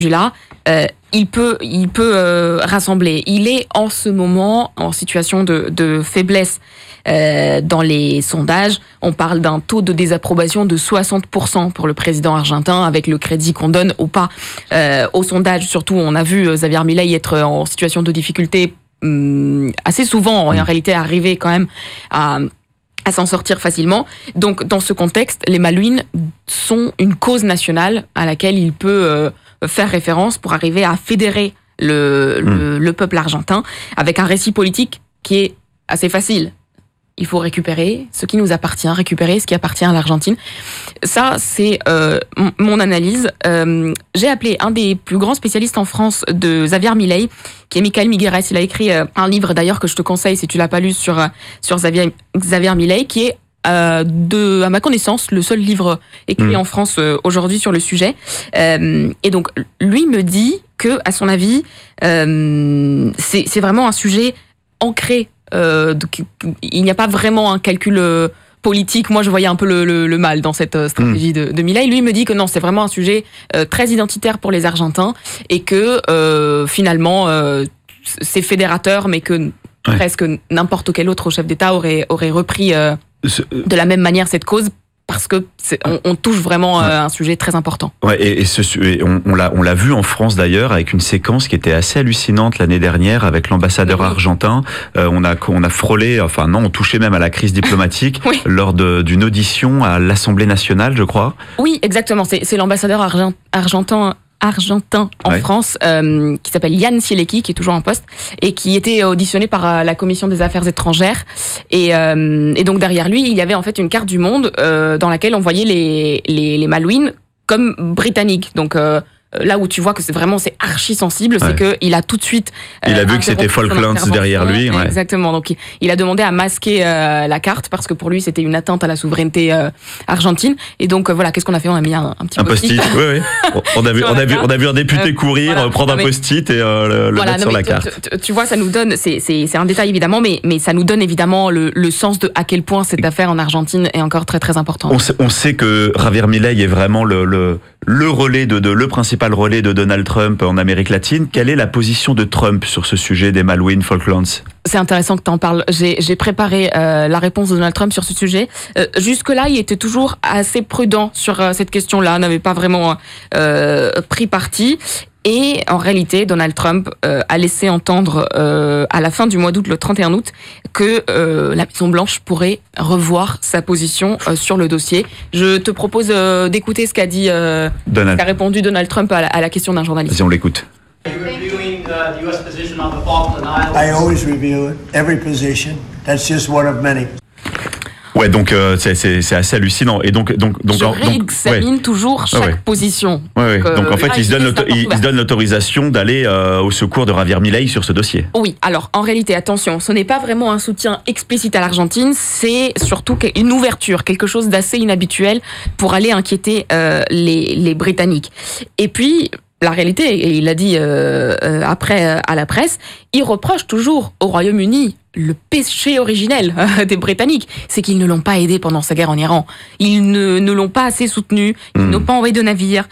là, il peut rassembler. Il est en ce moment en situation de faiblesse dans les sondages. On parle d'un taux de désapprobation de 60% pour le président argentin, avec le crédit qu'on donne ou pas au sondage. Surtout, on a vu Javier Milei être en situation de difficulté assez souvent, en réalité arriver quand même à s'en sortir facilement. Donc, dans ce contexte, les Malouines sont une cause nationale à laquelle il peut faire référence pour arriver à fédérer le peuple argentin avec un récit politique qui est assez facile. Il faut récupérer ce qui nous appartient, récupérer ce qui appartient à l'Argentine. Ça, c'est mon analyse. J'ai appelé un des plus grands spécialistes en France de Javier Milei, qui est Michael Migueres. Il a écrit un livre d'ailleurs que je te conseille si tu l'as pas lu sur Javier Milei, qui est à ma connaissance le seul livre écrit en France aujourd'hui sur le sujet. Et donc lui me dit que, à son avis, c'est vraiment un sujet ancré. Il n'y a pas vraiment un calcul politique. Moi, je voyais un peu le mal dans cette stratégie de Milei. Lui me dit que non, c'est vraiment un sujet très identitaire pour les Argentins et que finalement, c'est fédérateur, mais que presque n'importe quel autre chef d'État aurait repris de la même manière cette cause. Parce que on touche vraiment un sujet très important. Ouais, et on l'a vu en France d'ailleurs avec une séquence qui était assez hallucinante l'année dernière avec l'ambassadeur argentin. On a frôlé, on touchait même à la crise diplomatique lors d'une audition à l'Assemblée nationale, je crois. Oui, exactement. C'est l'ambassadeur argentin en France, qui s'appelle Jan Cielecki, qui est toujours en poste, et qui était auditionné par la Commission des Affaires étrangères. Et donc derrière lui, il y avait en fait une carte du monde dans laquelle on voyait les Malouines comme britanniques. Donc là où tu vois que c'est archi sensible, c'est que il a tout de suite il a vu que c'était Falklands derrière lui. Exactement. Donc il a demandé à masquer la carte parce que pour lui c'était une atteinte à la souveraineté argentine. Et donc voilà, qu'est-ce qu'on a fait? On a mis un petit post-it. Oui. On a vu un député courir, prendre un post-it et le mettre sur la carte. Tu vois, ça nous donne, c'est un détail évidemment, mais ça nous donne évidemment le sens de à quel point cette affaire en Argentine est encore très très importante. On sait que Javier Milei est vraiment le principal relais de Donald Trump en Amérique latine. Quelle est la position de Trump sur ce sujet des Malouines Falklands? C'est intéressant que tu en parles. J'ai préparé la réponse de Donald Trump sur ce sujet. Jusque-là, il était toujours assez prudent sur cette question-là, n'avait pas vraiment pris parti. Et en réalité, Donald Trump a laissé entendre à la fin du mois d'août, le 31 août, que la Maison-Blanche pourrait revoir sa position sur le dossier. Je te propose d'écouter ce qu'a dit, qu'a répondu Donald Trump à la question d'un journaliste. Vas-y, on l'écoute. Are you reviewing the U.S. position on the Falkland Islands? I always review every position. That's just one of many. Ouais, donc c'est assez hallucinant. Et donc je réexamine toujours chaque position. Donc en fait, il se donne l'autorisation d'aller au secours de Javier Milei sur ce dossier. Oui, alors en réalité, attention, ce n'est pas vraiment un soutien explicite à l'Argentine, c'est surtout une ouverture, quelque chose d'assez inhabituel pour aller inquiéter les Britanniques. Et puis, la réalité, et il l'a dit après à la presse, il reproche toujours au Royaume-Uni le péché originel des Britanniques, c'est qu'ils ne l'ont pas aidé pendant sa guerre en Iran. Ils ne l'ont pas assez soutenu, ils n'ont pas envoyé de navires,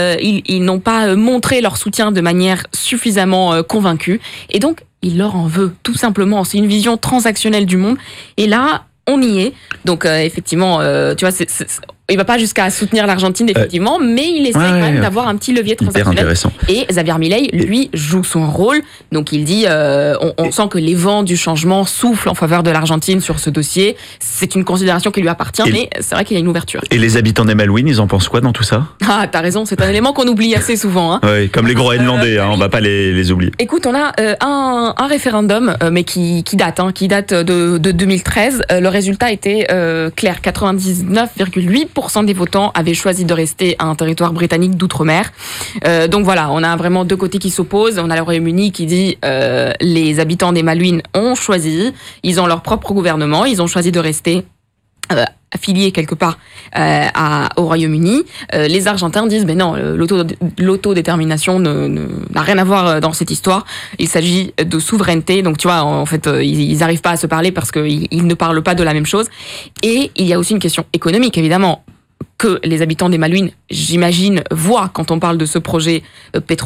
ils n'ont pas montré leur soutien de manière suffisamment convaincue. Et donc, il leur en veut, tout simplement. C'est une vision transactionnelle du monde. Et là, on y est. Donc, effectivement, tu vois, il va pas jusqu'à soutenir l'Argentine, effectivement, mais il essaie quand même d'avoir un petit levier transactionnel. Et Javier Milei, lui, joue son rôle. Donc, il dit, on sent que les vents du changement soufflent en faveur de l'Argentine sur ce dossier. C'est une considération qui lui appartient, mais c'est vrai qu'il y a une ouverture. Et les habitants des Malouines, ils en pensent quoi dans tout ça? Ah, t'as raison, c'est un élément qu'on oublie assez souvent. Hein. Oui, comme les Groenlandais, on va pas les oublier. Écoute, on a un référendum, mais qui date de 2013. Le résultat était clair, 99,8% des votants avaient choisi de rester à un territoire britannique d'outre-mer. Donc voilà, on a vraiment deux côtés qui s'opposent. On a le Royaume-Uni qui dit les habitants des Malouines ont choisi, ils ont leur propre gouvernement, ils ont choisi de rester affiliés quelque part au Royaume-Uni. Les Argentins disent mais non, l'autodétermination n'a rien à voir dans cette histoire. Il s'agit de souveraineté. Donc tu vois, en fait, ils n'arrivent pas à se parler parce qu'ils ne parlent pas de la même chose. Et il y a aussi une question économique, évidemment, que les habitants des Malouines, j'imagine, voient quand on parle de ce projet pétrolier.